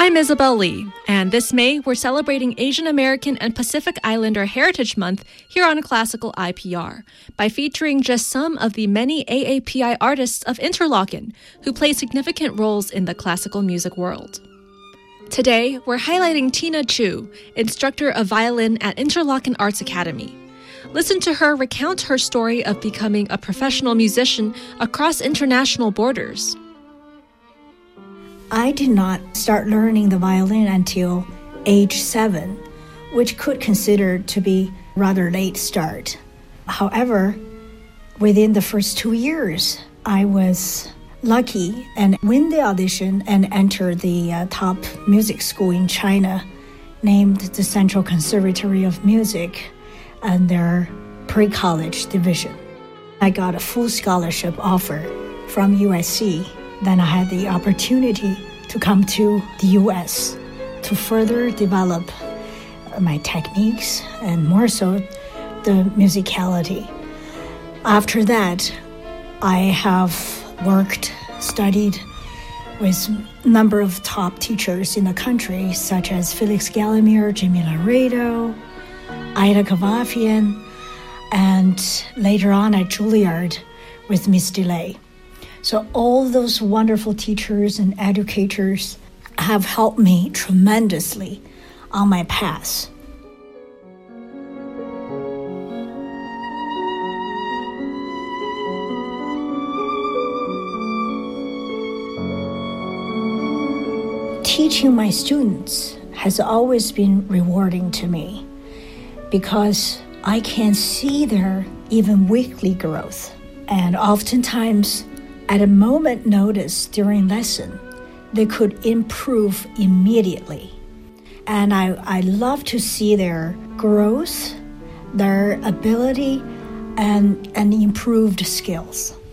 I'm Isabel Lee, and this May we're celebrating Asian American and Pacific Islander Heritage Month here on Classical IPR by featuring just some of the many AAPI artists of Interlochen who play significant roles in the classical music world. Today, we're highlighting Tina Chu, instructor of violin at Interlochen Arts Academy. Listen to her recount her story of becoming a professional musician across international borders. I did not start learning the violin until age 7, which could consider to be rather late start. However, within the first 2 years, I was lucky and win the audition and enter the top music school in China, named the Central Conservatory of Music, and their pre-college division. I got a full scholarship offer from USC. Then I had the opportunity to come to the U.S. to further develop my techniques and more so the musicality. After that, I have studied with a number of top teachers in the country, such as Felix Gallimere, Jimmy Laredo, Ida Kavafian, and later on at Juilliard with Miss DeLay. So all those wonderful teachers and educators have helped me tremendously on my path. Teaching my students has always been rewarding to me because I can see their even weekly growth. And oftentimes, at a moment notice during lesson, they could improve immediately. And I love to see their growth, their ability, and improved skills.